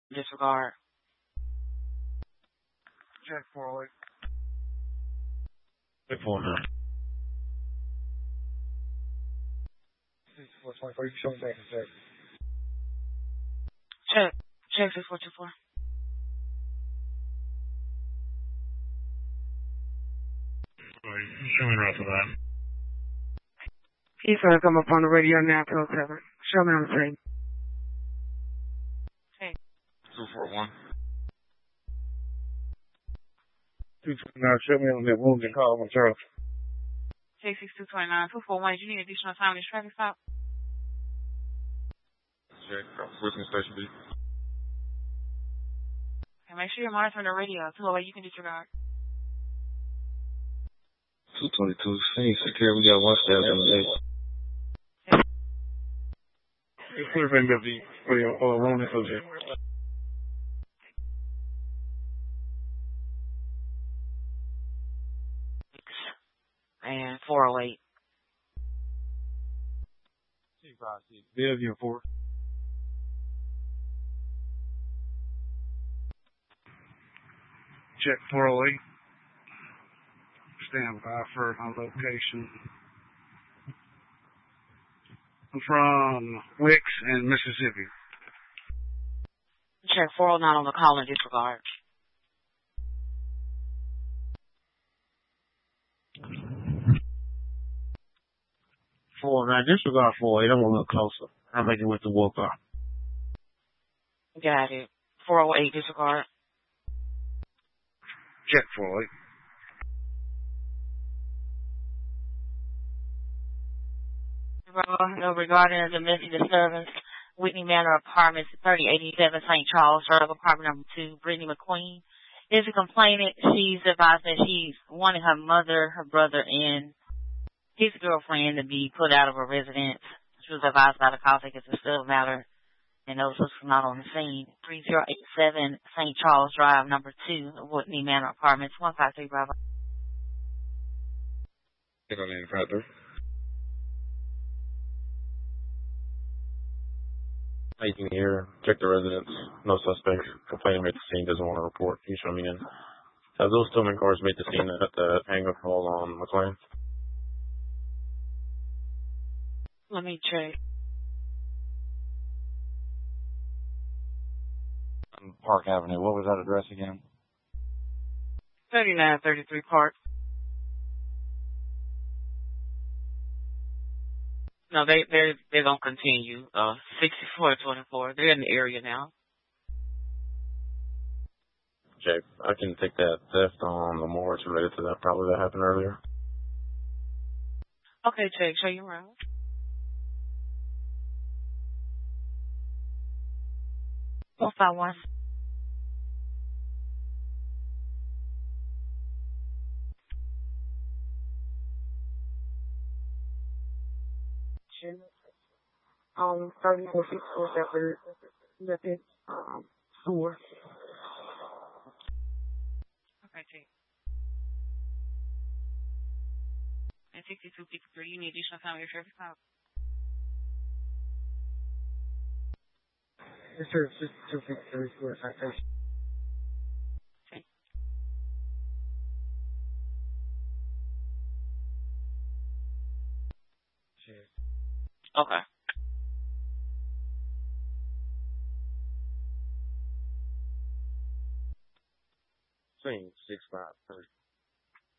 Disregard. Check 408. Check 409. 6424, you can show me back in a second. Check 6424. Show me right for that. He's going to come up on the radio now, 207. Show me on the screen. Hey. 241. 229, show me on that wounded call on Charles. Check 6229. 241, did you need additional time in this traffic stop? Check. Switching station B. Okay, make sure you're monitoring the radio. 208, you can disregard. 222. Same secure. We got one step in the day. It's clear for MWD for your wounded subject. And 408. Bellevue 4. Check 408. Stand by for my location. I'm from Wicks in Mississippi. Check 409 on the call and disregard. Now disregard 408. I'm a little closer. I think it went to Walker. Got it. 408 disregard. Check 408. Regarding the domestic disturbance, Whitney Manor Apartments, 3087 St. Charles Drive, apartment number 2, Brittany McQueen is a complainant. She's advised that she's wanting her mother, her brother, and his girlfriend to be put out of her residence. She was advised by the call takers to still matter, and those who's not on the scene. 3087 St. Charles Drive, number 2, Whitney Manor Apartments, 153 Bravo. Check on the factor. You can hear, check the residence, no suspects, complaining at the scene, doesn't want to report. Can you show me in? Have those Tillman cars made the scene at the hangar hall on McLean? Let me check. Park Avenue, what was that address again? 3933 Park. No, they're gonna continue. 6424. They're in the area now. Jake, I can take that theft on the more. It's related to that probably that happened earlier. Okay, Jake, show you around. One five one. On 3464 Shepherd, Lipids, Sewer. Okay, Jake. And 6253, you need additional time with your traffic stop? Yes, sir. 6253 Square Citation. Okay. Cheers. Okay. Same 653.